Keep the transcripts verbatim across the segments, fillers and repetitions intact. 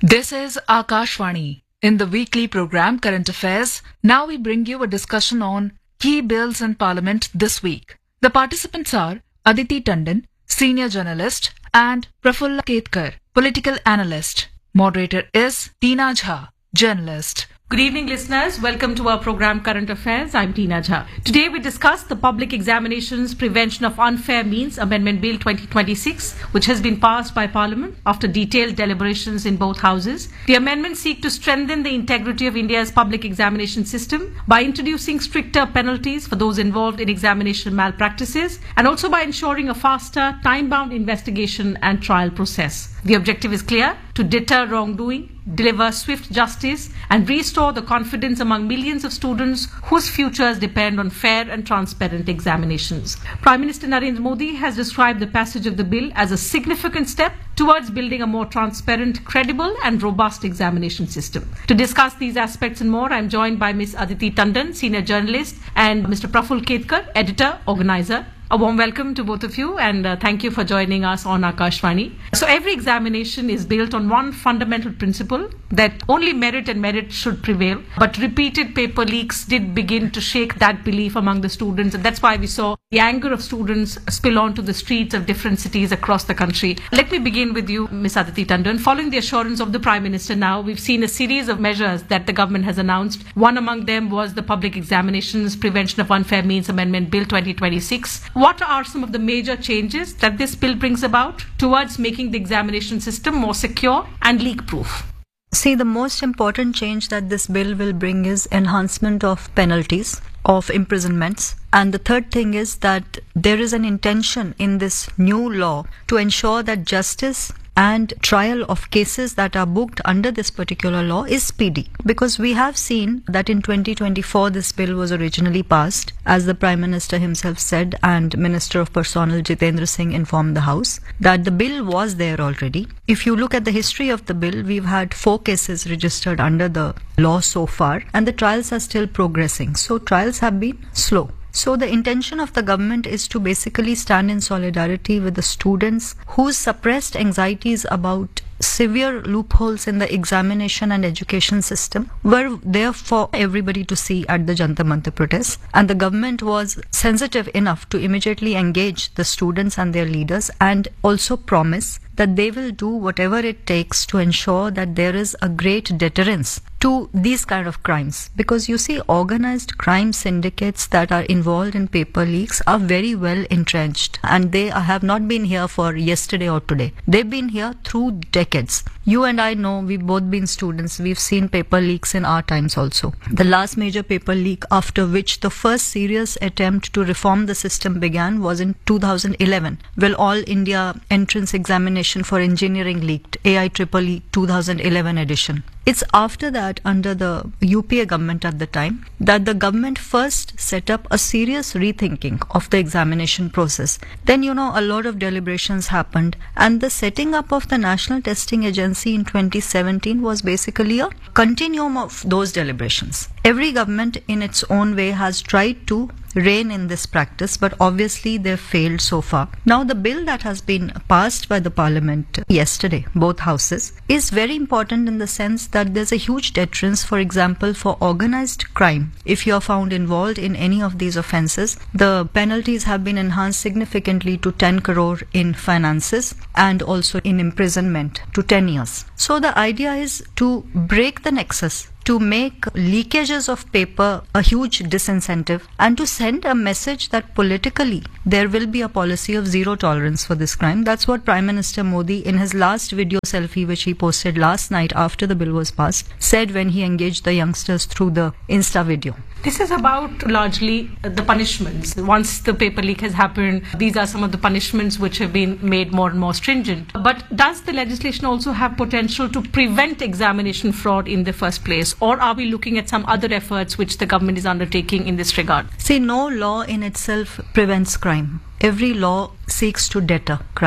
This is Akashvani. In the weekly program Current Affairs, now we bring you a discussion on key bills in Parliament this week. The participants are Aditi Tandon, senior journalist, and Prafulla Ketkar, political analyst. Moderator is Tina Jha, journalist. Good evening, listeners. Welcome to our program Current Affairs. I'm Tina Jha. Today we discuss the Public Examinations Prevention of Unfair Means Amendment Bill twenty twenty-six, which has been passed by Parliament after detailed deliberations in both houses. The amendments seek to strengthen the integrity of India's public examination system by introducing stricter penalties for those involved in examination malpractices and also by ensuring a faster, time-bound investigation and trial process. The objective is clear: to deter wrongdoing, deliver swift justice, and restore the confidence among millions of students whose futures depend on fair and transparent examinations. Prime Minister Narendra Modi has described the passage of the bill as a significant step towards building a more transparent, credible, and robust examination system. To discuss these aspects and more, I am joined by Miz Aditi Tandon, senior journalist, and Mister Prafulla Ketkar, editor, organizer. A warm welcome to both of you, and uh, thank you for joining us on Akashvani. So every examination is built on one fundamental principle, that only merit and merit should prevail. But repeated paper leaks did begin to shake that belief among the students, and that's why we saw the anger of students spill onto the streets of different cities across the country. Let me begin with you, Miz Aditi Tandon. Following the assurance of the Prime Minister now, we've seen a series of measures that the government has announced. One among them was the Public Examinations Prevention of Unfair Means Amendment Bill twenty twenty-six. What are some of the major changes that this bill brings about towards making the examination system more secure and leak-proof? See, the most important change that this bill will bring is enhancement of penalties, of imprisonments. And the third thing is that there is an intention in this new law to ensure that justice and trial of cases that are booked under this particular law is speedy. Because we have seen that in twenty twenty-four this bill was originally passed, as the Prime Minister himself said, and Minister of Personnel Jitendra Singh informed the House that the bill was there already. If you look at the history of the bill, we've had four cases registered under the law so far, and the trials are still progressing. So trials have been slow. So the intention of the government is to basically stand in solidarity with the students whose suppressed anxieties about severe loopholes in the examination and education system were there for everybody to see at the Jantar Mantar protests. And the government was sensitive enough to immediately engage the students and their leaders and also promise that they will do whatever it takes to ensure that there is a great deterrence to these kind of crimes. Because you see, organized crime syndicates that are involved in paper leaks are very well entrenched, and they have not been here for yesterday or today. They've been here through decades. You and I know, we've both been students. We've seen paper leaks in our times also. The last major paper leak after which the first serious attempt to reform the system began was in two thousand eleven, when All India Entrance Examination for Engineering leaked, A I E E E two thousand eleven edition. It's after that, under the U P A government at the time, that the government first set up a serious rethinking of the examination process. Then, you know, a lot of deliberations happened, and the setting up of the National Testing Agency in twenty seventeen was basically a continuum of those deliberations. Every government in its own way has tried to rein in this practice, but obviously they've failed so far. Now the bill that has been passed by the Parliament yesterday, both houses, is very important in the sense that there's a huge deterrence, for example, for organized crime. If you are found involved in any of these offences, the penalties have been enhanced significantly to ten crore in finances and also in imprisonment to ten years. So the idea is to break the nexus, to make leakages of paper a huge disincentive, and to send a message that politically there will be a policy of zero tolerance for this crime. That's what Prime Minister Modi, in his last video selfie which he posted last night after the bill was passed, said when he engaged the youngsters through the Insta video. This is about largely the punishments. Once the paper leak has happened, these are some of the punishments which have been made more and more stringent. But does the legislation also have potential to prevent examination fraud in the first place? Or are we looking at some other efforts which the government is undertaking in this regard? See, no law in itself prevents crime. Every law seeks to deter crime.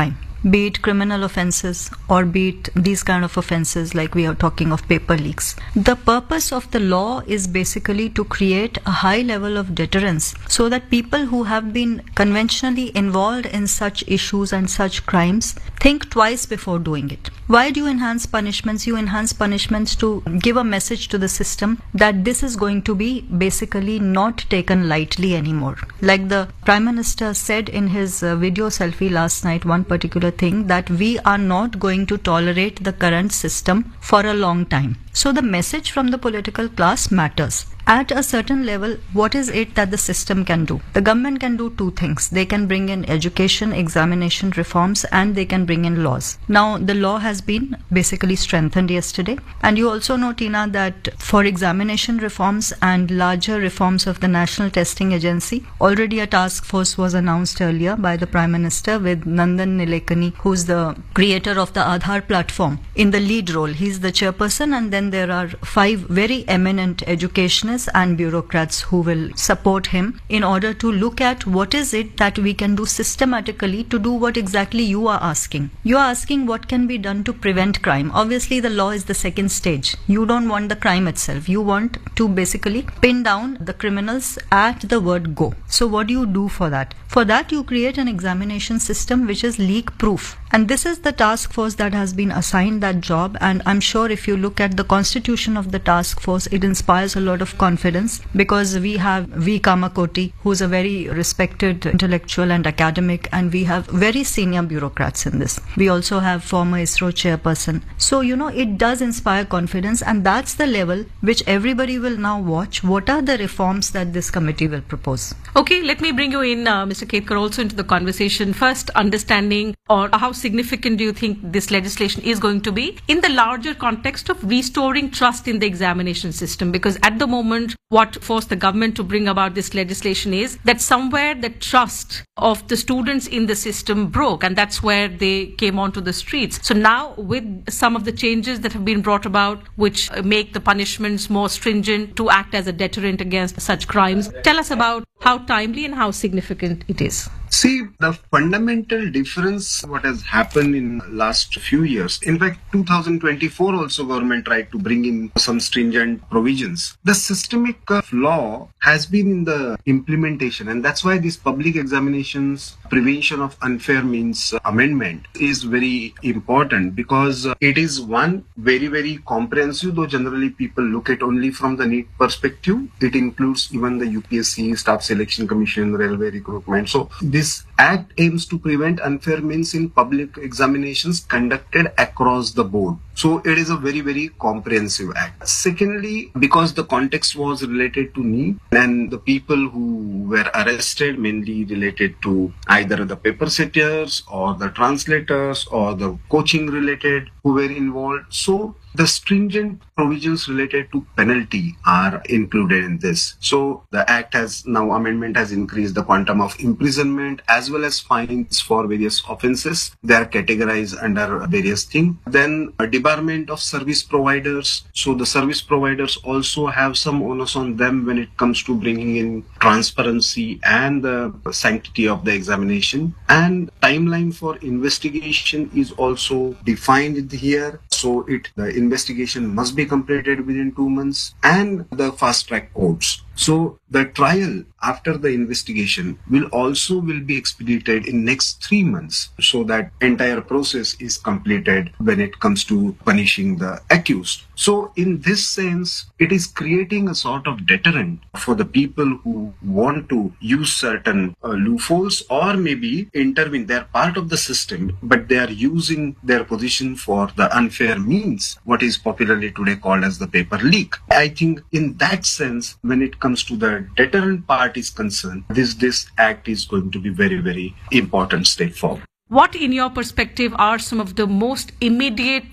be it criminal offenses or be it these kind of offenses like we are talking of paper leaks. The purpose of the law is basically to create a high level of deterrence so that people who have been conventionally involved in such issues and such crimes think twice before doing it. Why do you enhance punishments? You enhance punishments to give a message to the system that this is going to be basically not taken lightly anymore. Like the Prime Minister said in his uh, video selfie last night, one particular thing, that we are not going to tolerate the current system for a long time. So the message from the political class matters. At a certain level, what is it that the system can do? The government can do two things. They can bring in education, examination reforms, and they can bring in laws. Now, the law has been basically strengthened yesterday. And you also know, Tina, that for examination reforms and larger reforms of the National Testing Agency, already a task force was announced earlier by the Prime Minister with Nandan Nilekani, who's the creator of the Aadhaar platform, in the lead role. He's the chairperson, and then there are five very eminent educationalists and bureaucrats who will support him in order to look at what is it that we can do systematically to do what exactly you are asking. You are asking what can be done to prevent crime. Obviously, the law is the second stage. You don't want the crime itself. You want to basically pin down the criminals at the word go. So what do you do for that? For that, you create an examination system which is leak proof. And this is the task force that has been assigned that job. And I'm sure if you look at the constitution of the task force, it inspires a lot of confidence because we have V. Kamakoti, who's a very respected intellectual and academic, and we have very senior bureaucrats in this. We also have former ISRO chairperson. So, you know, it does inspire confidence, and that's the level which everybody will now watch. What are the reforms that this committee will propose? Okay, let me bring you in, uh, Mister Ketkar, also into the conversation. First, understanding or how significant do you think this legislation is going to be in the larger context of restoring trust in the examination system? Because at the moment, what forced the government to bring about this legislation is that somewhere the trust of the students in the system broke, and that's where they came onto the streets. So now, with some of the changes that have been brought about, which make the punishments more stringent to act as a deterrent against such crimes, tell us about how timely and how significant it is. See, the fundamental difference what has happened in last few years, in fact, two thousand twenty-four also government tried to bring in some stringent provisions. The systemic uh, flaw has been in the implementation, and that's why this public examinations prevention of unfair means uh, amendment is very important, because uh, it is one very, very comprehensive, though generally people look at only from the NEET perspective. It includes even the U P S C, Staff Selection Commission, Railway Recruitment. So this This Act aims to prevent unfair means in public examinations conducted across the board. So it is a very, very comprehensive act. Secondly, because the context was related to NEET, and the people who were arrested mainly related to either the paper setters or the translators or the coaching related who were involved. So the stringent provisions related to penalty are included in this. So the Act has now, amendment has increased the quantum of imprisonment as well as fines for various offences. They are categorized under various things. Then a debarment of service providers. So the service providers also have some onus on them when it comes to bringing in transparency and the sanctity of the examination. And timeline for investigation is also defined here. So it the investigation must be completed within two months and the fast track courts. So the trial after the investigation will also will be expedited in next three months so that entire process is completed when it comes to punishing the accused. So in this sense, it is creating a sort of deterrent for the people who want to use certain uh, loopholes or maybe intervene. They are part of the system, but they are using their position for the unfair means, what is popularly today called as the paper leak. I think in that sense, when it comes to the deterrent part is concerned, this, this act is going to be very, very important step forward. What, in your perspective, are some of the most immediate